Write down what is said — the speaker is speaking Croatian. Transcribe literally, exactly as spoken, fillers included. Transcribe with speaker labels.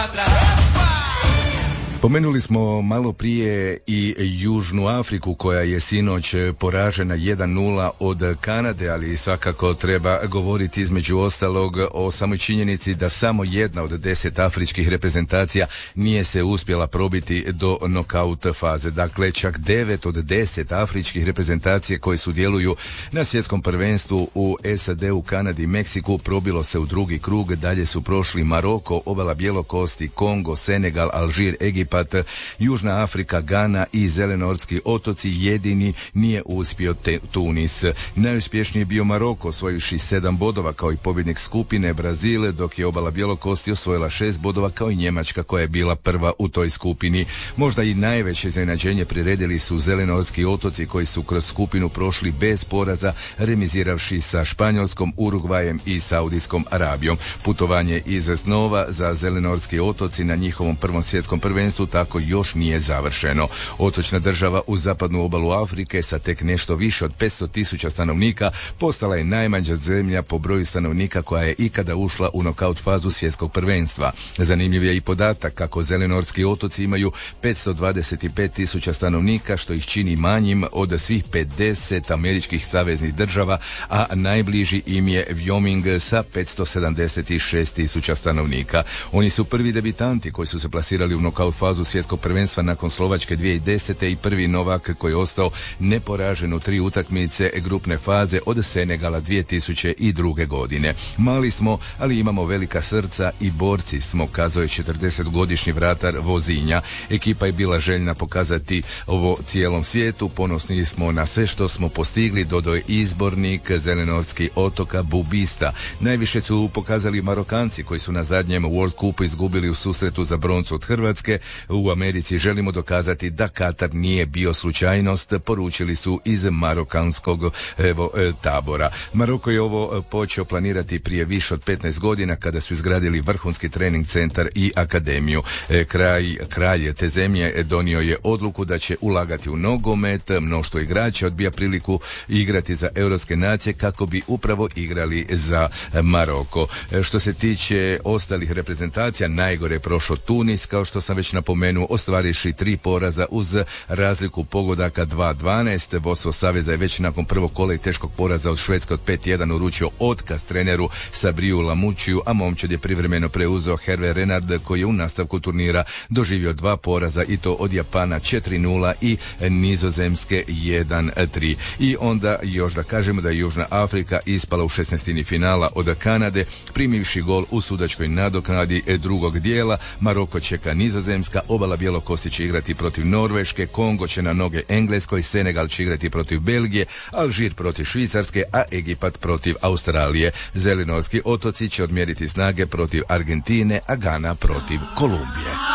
Speaker 1: Spomenuli smo malo prije i Južnu Afriku koja je sinoć poražena jedan nula od Kanade, ali svakako treba govoriti između ostalog o samoj činjenici da samo jedna od deset afričkih reprezentacija nije se uspjela probiti do nokaut faze. Dakle, čak devet od deset afričkih reprezentacija koje sudjeluju na svjetskom prvenstvu u S A D-u, Kanadi i Meksiku probilo se u drugi krug. Dalje su prošli Maroko, Obala Bjelokosti, Kongo, Senegal, Alžir, Egipat, Južna Afrika, Gana i Zelenortski otoci. Jedini nije uspio te, Tunis. Najuspješniji je bio Maroko, osvojivši sedam bodova kao i pobjednik skupine Brazil, dok je Obala Bjelokosti osvojila šest bodova kao i Njemačka koja je bila prva u toj skupini. Možda i najveće iznenađenje priredili su Zelenortski otoci koji su kroz skupinu prošli bez poraza, remiziravši sa Španjolskom, Urugvajem i Saudijskom Arabijom. Putovanje iz snova za Zelenortski otoci na njihovom prvom svjetskom prvenstvu tako još nije završeno. Otočna država uz zapadnu obalu Afrike sa tek nešto više od petsto tisuća stanovnika postala je najmanja zemlja po broju stanovnika koja je ikada ušla u nokaut fazu svjetskog prvenstva. Zanimljiv je i podatak kako Zelenortski otoci imaju petsto dvadeset pet tisuća stanovnika, što ih čini manjim od svih pedeset američkih saveznih država, a najbliži im je Wyoming sa petsto sedamdeset šest tisuća stanovnika. Oni su prvi debitanti koji su se plasirali u nokaut fazu svjetskog prvenstva nakon Slovačke dvije tisuće desete i prvi Novak koji je ostao neporažen u tri utakmice grupne faze od Senegala dvije tisuće druge. godine. Mali smo, ali imamo velika srca i borci smo, kazao je četrdesetgodišnji vratar Vozinja. Ekipa je bila željna pokazati ovo cijelom svijetu. Ponosni smo na sve što smo postigli, dodao je izbornik Zelenortskih otoka Bubista. Najviše su pokazali Marokanci koji su na zadnjem World Cupu izgubili u susretu za broncu od Hrvatske. U Americi želimo dokazati da Katar nije bio slučajnost, poručili su iz marokanskog evo, tabora. Maroko je ovo počeo planirati prije više od petnaest godina kada su izgradili vrhunski trening centar i akademiju. Kraj, kralj te zemlje donio je odluku da će ulagati u nogomet. Mnoštvo igrača odbija priliku igrati za europske nacije kako bi upravo igrali za Maroko. Što se tiče ostalih reprezentacija, najgore je prošao Tunis, kao što sam već napomenuo, ostvarivši tri poraza uz razliku pogodaka dva dvanaest. Vodstvo saveza je već nakon prvog kola i teškog poraza od Švedske od pet jedan uručio otkaz treneru Sabriju Lamučiju, a momčad je privremeno preuzeo Herve Renard koji je u nastavku turnira doživio dva poraza i to od Japana četiri nula i Nizozemske jedan tri. I onda još da kažemo da je Južna Afrika ispala u šesnaestini finala od Kanade, primivši gol u sudačkoj nadoknadi drugog dijela. Maroko čeka Nizozemska, Obala Bjelokosti će igrati protiv Norveške, Kongo će na noge Engleskoj, Senegal će igrati protiv Belgije, Alžir protiv Švicarske, a Egipat protiv Australije. Zelenortski otoci će odmjeriti snage protiv Argentine, a Gana protiv Kolumbije.